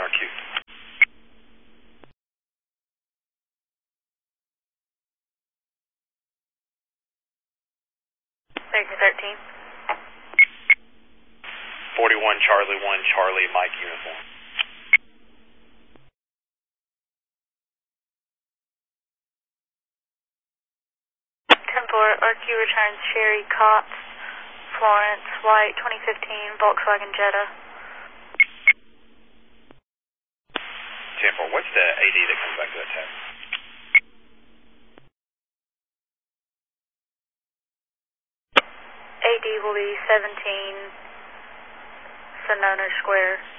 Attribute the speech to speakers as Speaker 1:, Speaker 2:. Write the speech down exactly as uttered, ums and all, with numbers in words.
Speaker 1: R Q.
Speaker 2: thirteen thirteen.
Speaker 1: forty-one Charlie one Charlie Mike uniform.
Speaker 2: ten four, R Q returns Sherry Cox, Florence, white, twenty fifteen, Volkswagen Jetta.
Speaker 1: ten four, what's the A D that comes back to that tag?
Speaker 2: A D will be seventeen Sonona Square.